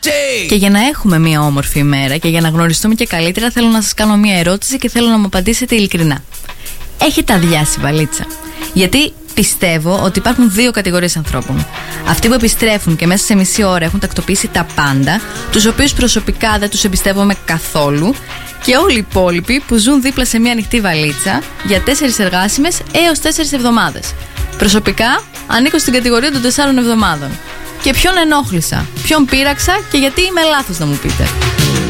Και για να έχουμε μια όμορφη ημέρα και για να γνωριστούμε και καλύτερα, θέλω να σας κάνω μια ερώτηση και θέλω να μου απαντήσετε ειλικρινά. Έχετε αδειάσει βαλίτσα? Γιατί πιστεύω ότι υπάρχουν δύο κατηγορίες ανθρώπων. Αυτοί που επιστρέφουν και μέσα σε μισή ώρα έχουν τακτοποιήσει τα πάντα, τους οποίους προσωπικά δεν τους εμπιστεύομαι καθόλου, και όλοι οι υπόλοιποι που ζουν δίπλα σε μια ανοιχτή βαλίτσα για 4 εργάσιμες έως 4 εβδομάδες. Προσωπικά ανήκω στην κατηγορία των 4 εβδομάδων. Και ποιον ενόχλησα, ποιον πείραξα και γιατί είμαι λάθος, να μου πείτε.